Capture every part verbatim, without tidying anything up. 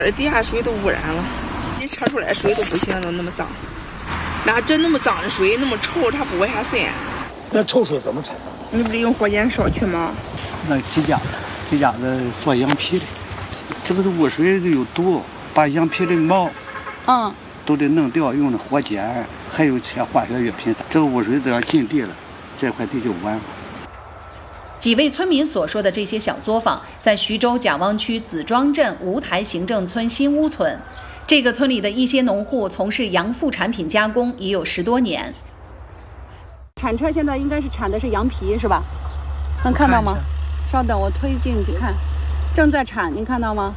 这地下水都污染了，一车出来水都不行了，那么脏。那真那么脏的水，那么臭，它不往下渗。 那臭水怎么产生的？ 你不是用火箭烧去吗？ 那几家，几家子做羊皮的，这个污水有毒，把羊皮的毛， 嗯， 都得弄掉，用的火碱，还有些化学药品。这个污水只要进地了，这块地就完了。 几位村民所说的这些小作坊，在徐州贾汪区子庄镇吴台行政村新屋村。这个村里的一些农户从事羊副产品加工已有十多年。 产车现在应该是产的是羊皮，是吧？能看到吗？稍等，我推进去看，正在产，您看到吗？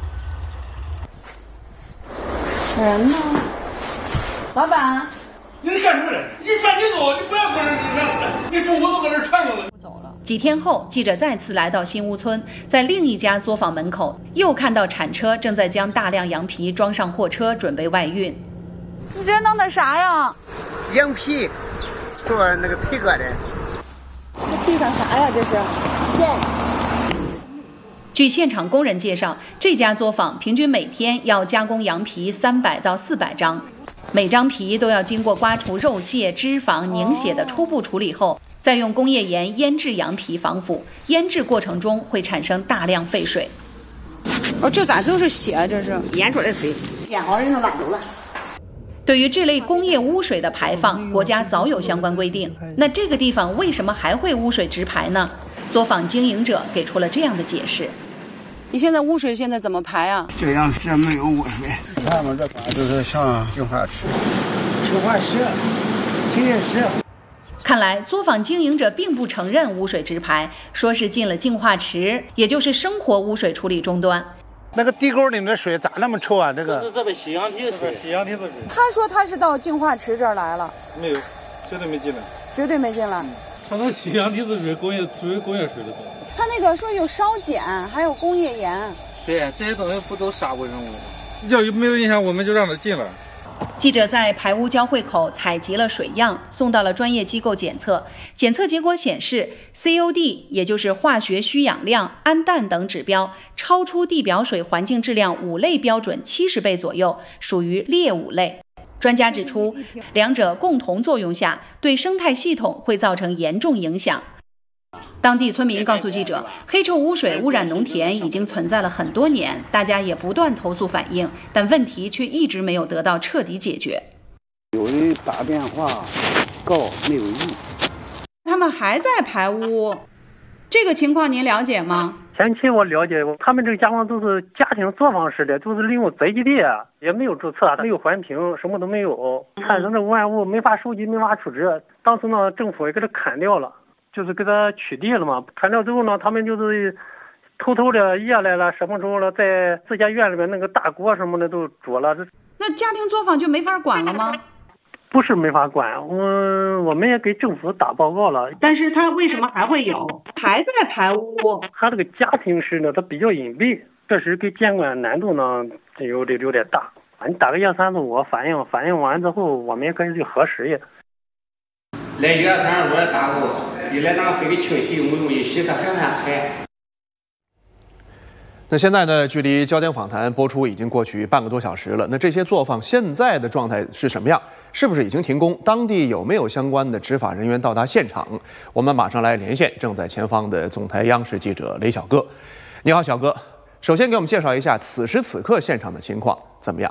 人呢？老板， 你干什么人？你穿你走，你不要搁这儿，你中午都搁这儿穿着呢。 几天后，记者再次来到新屋村，在另一家作坊门口，又看到产车正在将大量羊皮装上货车，准备外运。 你这弄的啥呀？ 羊皮，做那个皮革的。 这地上啥呀？这是线。 据现场工人介绍，这家作坊平均每天要加工羊皮三百到四百张，每张皮都要经过刮除肉屑、脂肪、凝血的初步处理后。再用工业盐腌制羊皮防腐，腌制过程中会产生大量废水。 哦，这咋都是血？这是腌出来的水，腌好人就拉走了。 对于这类工业污水的排放，国家早有相关规定。那这个地方为什么还会污水直排呢？作坊经营者给出了这样的解释： 你现在污水现在怎么排啊？ 这样是没有污水，你看嘛，这块就是像净化池，净化池，清洁池。 看来作坊经营者并不承认污水直排，说是进了净化池，也就是生活污水处理终端。 那个地沟里面的水咋那么臭啊？这个这是这边洗羊皮的水，洗羊皮的水。 他说他是到净化池这儿来了， 没有，绝对没进来， 绝对没进来。 嗯、他说洗羊皮的水工业属于工业水的东西。 他那个说有烧碱，还有工业盐。 对，这些东西不都杀过人物吗？要有没有影响，我们就让他进了。 记者在排污交汇口采集了水样，送到了专业机构检测。检测结果显示 ，C O D 也就是化学需氧量、氨氮等指标超出地表水环境质量五类标准七十倍左右，属于劣五类。专家指出，两者共同作用下，对生态系统会造成严重影响。当地村民告诉记者，黑臭污水污染农田已经存在了很多年，大家也不断投诉反映，但问题却一直没有得到彻底解决。 有人打电话告没有用， 他们还在排污，这个情况您了解吗？ 前期我了解，他们这个加工都是家庭作坊式的，就是利用宅基地，也没有注册，没有环评，什么都没有，产生的污染物没法收集，没法处置。当时呢，政府也给他砍掉了。就是给他取缔了嘛，砍掉之后呢，他们就是偷偷的掖来了，什么时候了，在自家院里面那个大锅什么的都煮了。 那家庭作坊就没法管了吗？ 不是没法管，我我们也给政府打报告了。 但是他为什么还会有，还在排污？ 他这个家庭式呢，它比较隐蔽，确实给监管难度呢有点有点大。你打个幺三四五反映，反映完之后，我们也可以去核实一下。 来幺三五打过。你来浪费的清洗没用，一洗它还还开。 那现在呢，距离焦点访谈播出已经过去半个多小时了。那这些作坊现在的状态是什么样？是不是已经停工？当地有没有相关的执法人员到达现场？我们马上来连线正在前方的总台央视记者雷小哥。你好，小哥。首先给我们介绍一下此时此刻现场的情况怎么样？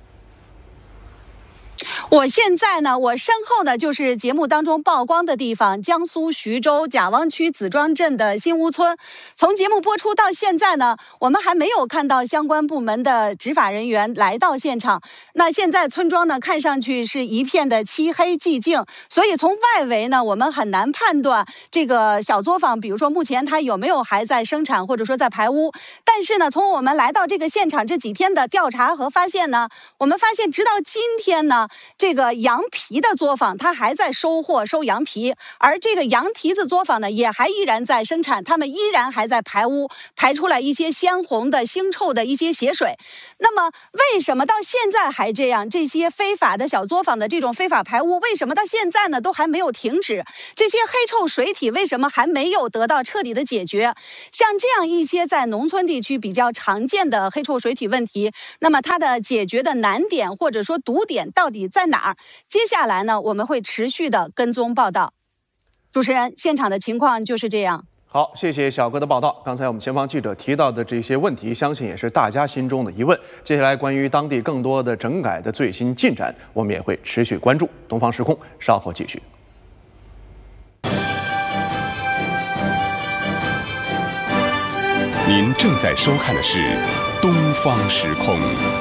我现在呢，我身后呢就是节目当中曝光的地方，江苏徐州贾汪区子庄镇的新屋村。从节目播出到现在呢，我们还没有看到相关部门的执法人员来到现场。那现在村庄呢，看上去是一片的漆黑寂静，所以从外围呢，我们很难判断这个小作坊，比如说目前它有没有还在生产，或者说在排污。但是呢，从我们来到这个现场这几天的调查和发现呢，我们发现直到今天呢， 这个羊皮的作坊，它还在收货收羊皮，而这个羊蹄子作坊呢，也还依然在生产，他们依然还在排污，排出来一些鲜红的、腥臭的一些血水。那么，为什么到现在还这样？这些非法的小作坊的这种非法排污，为什么到现在呢都还没有停止？这些黑臭水体为什么还没有得到彻底的解决？像这样一些在农村地区比较常见的黑臭水体问题，那么它的解决的难点或者说堵点到底在哪儿？接下来呢，我们会持续的跟踪报道。主持人，现场的情况就是这样。 好，谢谢小哥的报道。刚才我们前方记者提到的这些问题，相信也是大家心中的疑问。接下来关于当地更多的整改的最新进展，我们也会持续关注。东方时空稍后继续。 您正在收看的是《东方时空》。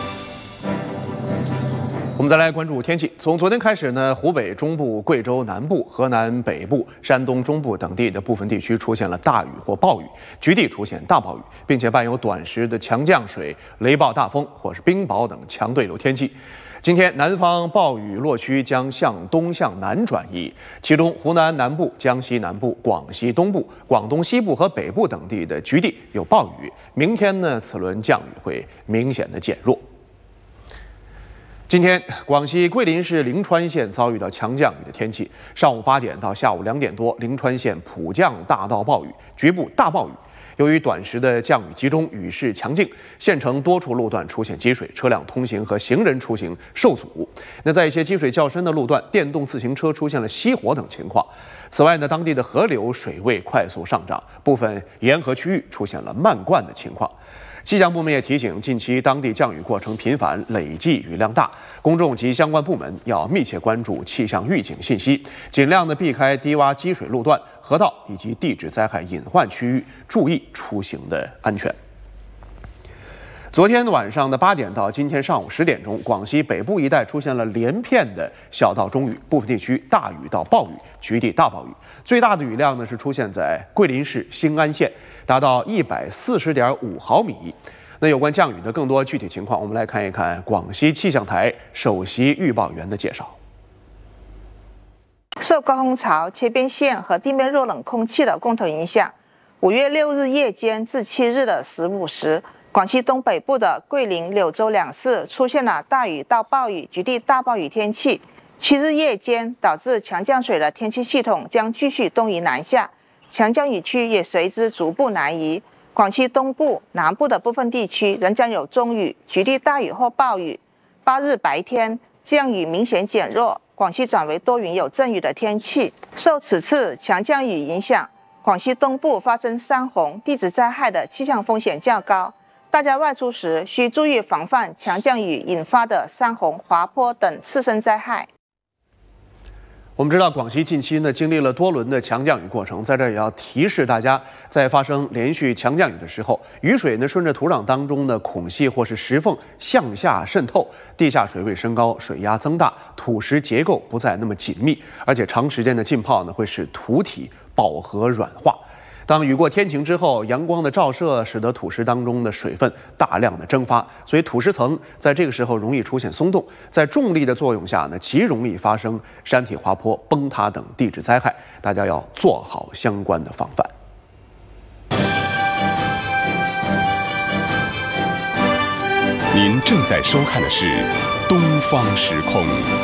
我们再来关注天气。从昨天开始呢，湖北中部、贵州南部、河南北部、山东中部等地的部分地区出现了大雨或暴雨，局地出现大暴雨，并且伴有短时的强降水、雷暴大风或是冰雹等强对流天气。今天南方暴雨落区将向东向南转移，其中湖南南部、江西南部、广西东部、广东西部和北部等地的局地有暴雨。明天呢，此轮降雨会明显的减弱。今天，广西桂林市灵川县遭遇到强降雨的天气。上午八点到下午两点多，灵川县普降大到暴雨，局部大暴雨。由于短时的降雨集中，雨势强劲，县城多处路段出现积水，车辆通行和行人出行受阻。那在一些积水较深的路段，电动自行车出现了熄火等情况。此外呢，当地的河流水位快速上涨，部分沿河区域出现了漫灌的情况。气象部门也提醒，近期当地降雨过程频繁，累计雨量大，公众及相关部门要密切关注气象预警信息，尽量的避开低洼积水路段、河道以及地质灾害隐患区域，注意出行的安全。昨天晚上的八点到今天上午十点钟，广西北部一带出现了连片的小到中雨，部分地区大雨到暴雨，局地大暴雨。最大的雨量呢是出现在桂林市兴安县，达到一百四十点五毫米。那有关降雨的更多具体情况，我们来看一看广西气象台首席预报员的介绍。 受高空槽、切边线和地面弱冷空气的共同影响，五月六日夜间至七日的十五时，广西东北部的桂林、柳州两市出现了大雨到暴雨、局地大暴雨天气。七日夜间导致强降水的天气系统将继续东移南下，强降雨区也随之逐步南移。广西东部、南部的部分地区仍将有中雨、局地大雨或暴雨。八日白天降雨明显减弱，广西转为多云有阵雨的天气。受此次强降雨影响，广西东部发生山洪、地质灾害的气象风险较高。大家外出时需注意防范强降雨引发的山洪、滑坡等次生灾害。 我们知道，广西近期呢经历了多轮的强降雨过程，在这儿也要提示大家，在发生连续强降雨的时候，雨水呢顺着土壤当中的孔隙或是石缝向下渗透，地下水位升高，水压增大，土石结构不再那么紧密，而且长时间的浸泡呢会使土体饱和软化。当雨过天晴之后，阳光的照射使得土石当中的水分大量的蒸发，所以土石层在这个时候容易出现松动，在重力的作用下呢，极容易发生山体滑坡、崩塌等地质灾害，大家要做好相关的防范。 您正在收看的是《东方时空》。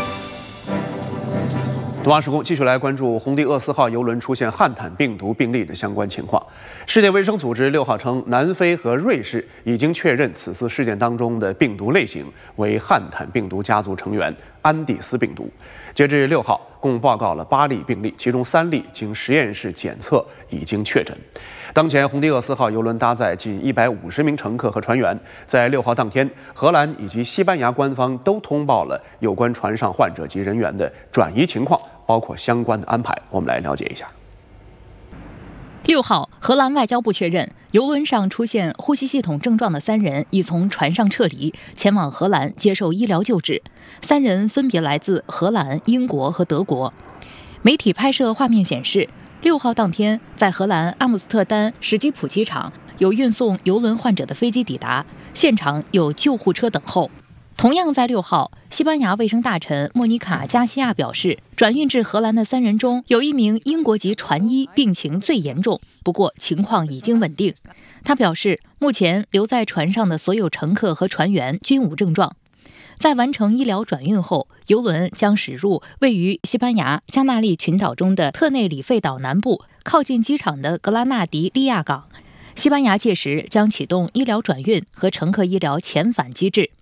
东方时空继续来关注红帝厄斯号邮轮出现汉坦病毒病例的相关情况。世界卫生组织六号称，南非和瑞士已经确认此次事件当中的病毒类型为汉坦病毒家族成员安地斯病毒。截至六号，共报告了八例病例，其中三例经实验室检测已经确诊。当前红帝厄斯号邮轮搭载近一百五十名乘客和船员，在六号当天，荷兰以及西班牙官方都通报了有关船上患者及人员的转移情况，包括相关的安排。我们来了解一下。 六号，荷兰外交部确认，邮轮上出现呼吸系统症状的三人已从船上撤离，前往荷兰接受医疗救治。三人分别来自荷兰、英国和德国。媒体拍摄画面显示，六号当天，在荷兰阿姆斯特丹史基普机场有运送邮轮患者的飞机抵达，现场有救护车等候。 同样在六号，西班牙卫生大臣莫妮卡·加西亚表示，转运至荷兰的三人中有一名英国籍船医病情最严重，不过情况已经稳定。他表示，目前留在船上的所有乘客和船员均无症状。在完成医疗转运后，邮轮将驶入位于西班牙加纳利群岛中的特内里费岛南部，靠近机场的格拉纳迪利亚港。西班牙届时将启动医疗转运和乘客医疗遣返机制。